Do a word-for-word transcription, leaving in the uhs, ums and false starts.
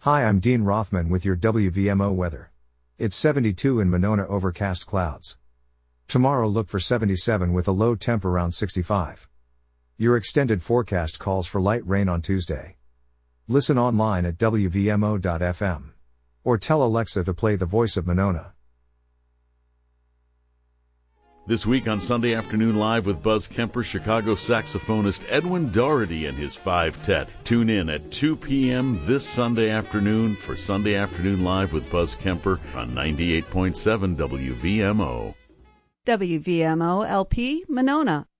Hi, I'm Dean Rothman with your W V M O weather. It's seventy-two in Monona, overcast clouds. Tomorrow look for seventy-seven with a low temp around sixty-five. Your extended forecast calls for light rain on Tuesday. Listen online at W V M O dot F M. Or tell Alexa to play The Voice of Monona. This week on Sunday Afternoon Live with Buzz Kemper, Chicago saxophonist Edwin Doherty and his Five-Tet. Tune in at two p.m. this Sunday afternoon for Sunday Afternoon Live with Buzz Kemper on ninety-eight point seven W V M O. W V M O L P, Monona.